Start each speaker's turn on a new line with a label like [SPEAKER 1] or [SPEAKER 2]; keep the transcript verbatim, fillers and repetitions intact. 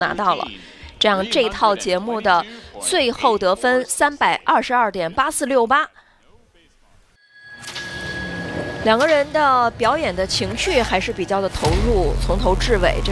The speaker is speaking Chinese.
[SPEAKER 1] 拿到了，这样这套节目的最后得分三百二十二点八四六八。两个人的表演的情绪还是比较的投入，从头至尾。